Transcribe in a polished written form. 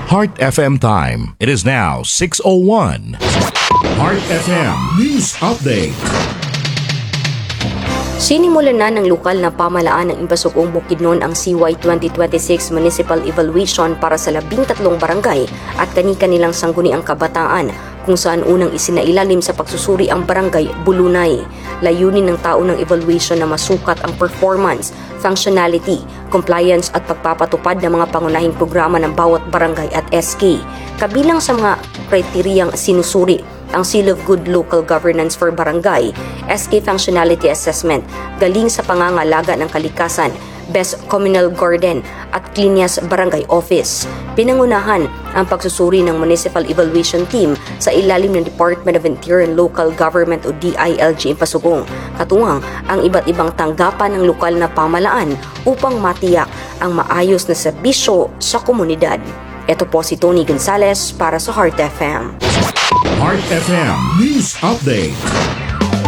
Heart FM time. It is now 6:01. Heart FM News Update. Sinimulan na ng lokal na pamahalaan ng Impasugong Bukidnon ang CY 2026 Municipal Evaluation para sa 13 barangay at kani-kanilang sangguniang kabataan kung saan unang isinailalim sa pagsusuri ang barangay Bulunay. Layunin ng taon ng evaluation na masukat ang performance, functionality, compliance at pagpapatupad ng mga pangunahing programa ng bawat barangay at SK. Kabilang sa mga kriteryang sinusuri ang Seal of Good Local Governance for Barangay, SK Functionality Assessment, galing sa pangangalaga ng kalikasan, Best Communal Garden at Cleanliness Barangay Office. Pinangunahan ang pagsusuri ng Municipal Evaluation Team sa ilalim ng Department of Interior and Local Government o DILG Impasugong. Katuwang ang iba't ibang tanggapan ng lokal na pamahalaan upang matiyak ang maayos na serbisyo sa komunidad. Ito po si Tony Gonzales para sa Heart FM. Heart FM News Update.